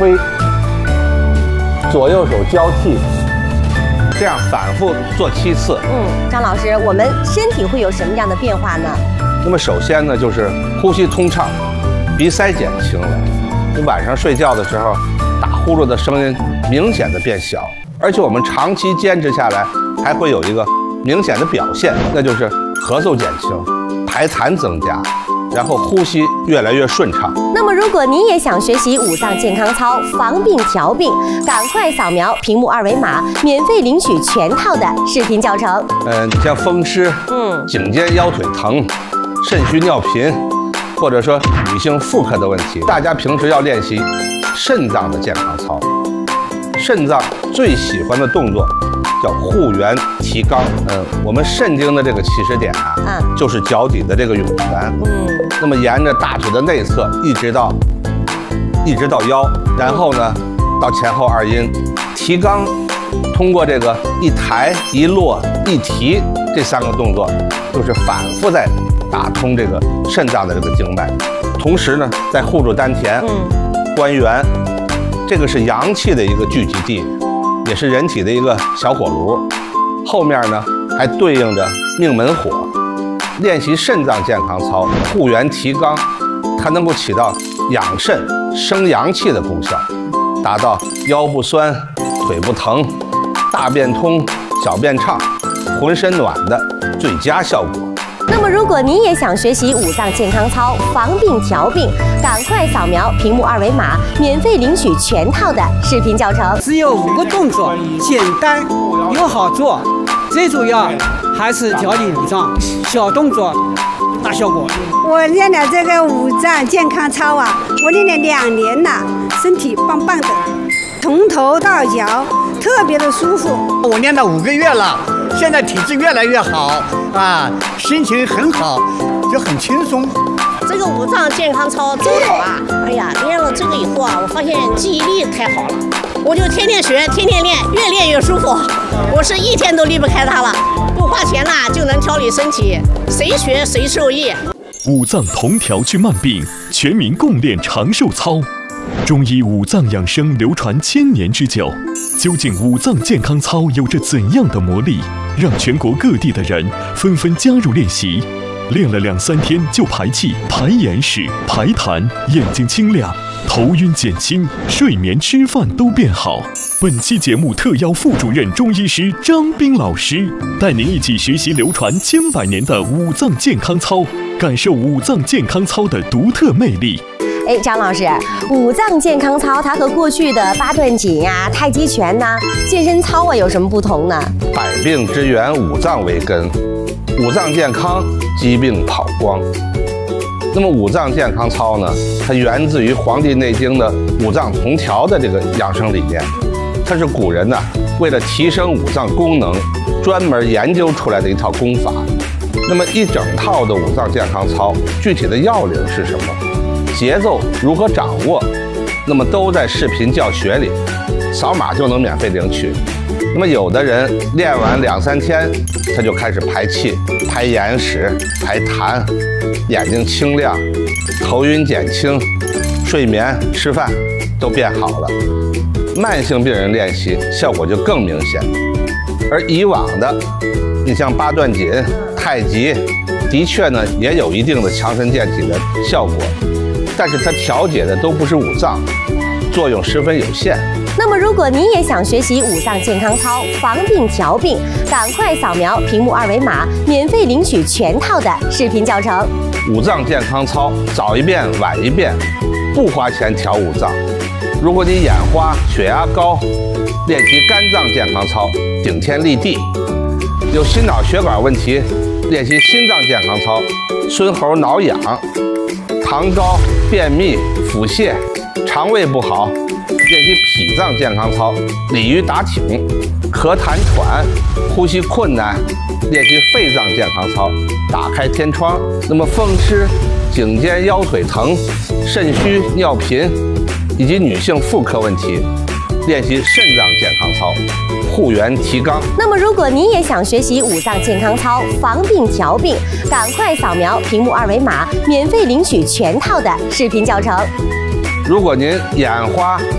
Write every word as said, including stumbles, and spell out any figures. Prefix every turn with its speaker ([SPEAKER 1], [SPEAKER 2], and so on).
[SPEAKER 1] 推，左右手交替，这样反复做七次。
[SPEAKER 2] 嗯，张老师，我们身体会有什么样的变化呢？
[SPEAKER 1] 那么首先呢，就是呼吸通畅，鼻塞减轻了。你晚上睡觉的时候，打呼噜的声音明显的变小，而且我们长期坚持下来，还会有一个明显的表现，那就是咳嗽减轻，排痰增加，然后呼吸越来越顺畅。
[SPEAKER 2] 那么，如果您也想学习五脏健康操，防病调病，赶快扫描屏幕二维码，免费领取全套的视频教程。
[SPEAKER 1] 嗯、呃，你像风湿、嗯，颈肩腰腿疼、肾虚尿频，或者说女性妇科的问题，大家平时要练习肾脏的健康操。肾脏最喜欢的动作叫护元提肛。嗯，我们肾经的这个起始点啊，嗯，就是脚底的这个涌泉。嗯，那么沿着大腿的内侧一直到一直到腰，然后呢到前后二阴提肛，通过这个一抬一落一提这三个动作，就是反复在打通这个肾脏的这个经脉，同时呢在护住丹田、嗯、关元，这个是阳气的一个聚集地，也是人体的一个小火炉。后面呢还对应着命门火。练习肾脏健康操，护元提肛，它能够起到养肾生阳气的功效，达到腰不酸、腿不疼、大便通、小便畅、浑身暖的最佳效果。
[SPEAKER 2] 那么，如果您也想学习五脏健康操，防病调病，赶快扫描屏幕二维码，免费领取全套的视频教程。
[SPEAKER 3] 只有五个动作，简单又好做，最主要还是调理五脏，小动作大效果。
[SPEAKER 4] 我练了这个五脏健康操啊，我练了两年了，身体棒棒的，从头到脚特别的舒服。
[SPEAKER 5] 我练了五个月了，现在体质越来越好啊，心情很好，就很轻松。
[SPEAKER 6] 这个五脏健康操真好啊！哎呀，练了这个以后啊，我发现记忆力太好了，我就天天学，天天练，越练越舒服。我是一天都离不开它了，不花钱啦就能调理身体，谁学谁受益。
[SPEAKER 7] 五脏同调治慢病，全民共练长寿操。中医五脏养生流传千年之久，究竟五脏健康操有着怎样的魔力，让全国各地的人纷纷加入练习？练了两三天就排气、排眼屎、排痰，眼睛清亮，头晕减轻，睡眠吃饭都变好。本期节目特邀副主任中医师张斌老师，带您一起学习流传千百年的五脏健康操，感受五脏健康操的独特魅力。
[SPEAKER 2] 哎，张老师，五脏健康操它和过去的八段锦啊、太极拳呐、啊、健身操啊有什么不同呢？
[SPEAKER 1] 百病之源，五脏为根，五脏健康，疾病跑光。那么五脏健康操呢，它源自于《黄帝内经》的五脏同调的这个养生理念，它是古人呢为了提升五脏功能，专门研究出来的一套功法。那么一整套的五脏健康操，具体的要领是什么？节奏如何掌握？那么都在视频教学里，扫码就能免费领取。那么有的人练完两三天，他就开始排气、排眼屎、排痰，眼睛清亮，头晕减轻，睡眠、吃饭都变好了。慢性病人练习效果就更明显。而以往的，你像八段锦、太极，的确呢也有一定的强身健体的效果。但是它调节的都不是五脏，作用十分有限。
[SPEAKER 2] 那么，如果您也想学习五脏健康操，防病调病，赶快扫描屏幕二维码，免费领取全套的视频教程。
[SPEAKER 1] 五脏健康操，早一遍晚一遍，不花钱调五脏。如果你眼花、血压高，练习肝脏健康操，顶天立地；有心脑血管问题，练习心脏健康操，孙猴挠痒。糖高、便秘、腹泻、肠胃不好，练习脾脏健康操，鲤鱼打挺；咳痰喘、呼吸困难，练习肺脏健康操，打开天窗。那么风湿、颈肩腰腿疼、肾虚尿频以及女性妇科问题，练习肾脏健康操，护元提肛。
[SPEAKER 2] 那么，如果您也想学习五脏健康操，防病调病，赶快扫描屏幕二维码，免费领取全套的视频教程。
[SPEAKER 1] 如果您眼花、